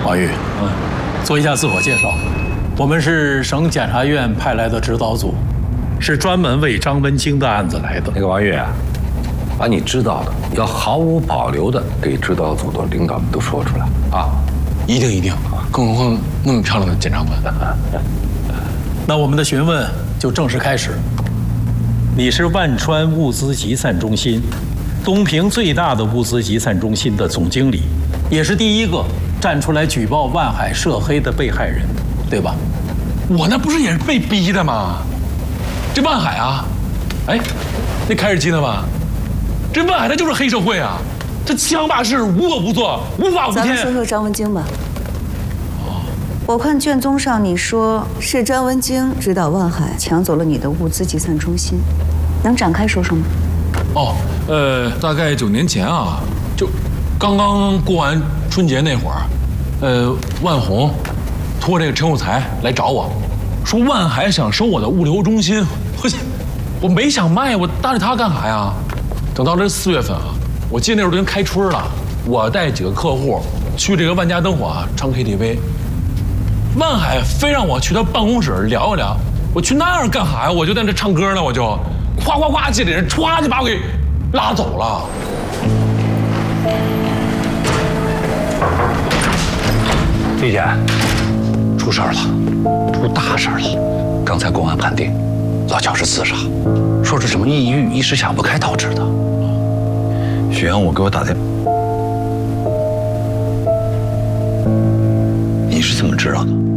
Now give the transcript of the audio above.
王玉，做一下自我介绍。我们是省检察院派来的指导组，是专门为张文京的案子来的。 那个王玉啊，把你知道的要毫无保留的给指导组的领导们都说出来啊！ 一定啊！更何况那么漂亮的检察官。 那我们的询问就正式开始。你是万川物资集散中心，东平最大的物资集散中心的总经理，也是第一个站出来举报万海涉黑的被害人，对吧？ 我那不是也是被逼的吗？这万海啊，哎，那开着机呢吧？这万海他就是黑社会啊！这枪霸式无恶不作，无法无天。 咱们说说张文京吧。我看卷宗上你说是张文京指导万海抢走了你的物资集散中心，能展开说说吗？ 大概9年前啊，就刚刚过完春节那会儿，万红托这个陈有才来找我，说万海想收我的物流中心，我没想卖，我搭理他干啥呀？等到这4月份啊，我记得那时候都已经开春了，我带几个客户去这个万家灯火啊唱 KTV。万海非让我去他办公室聊一聊，我去那儿干啥呀？我就在那唱歌呢，我就夸夸夸，这里人歘就把我给拉走了。 李姐，出事儿了，出大事儿了！刚才公安判定，老乔是自杀，说是什么抑郁、一时想不开导致的。 许阳武给我打电话，你是怎么知道的？